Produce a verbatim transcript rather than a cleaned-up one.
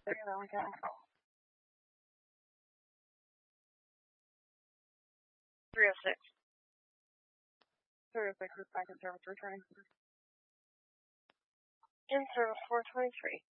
There we go. three oh six. three oh six is back in service returning. In service four twenty-three.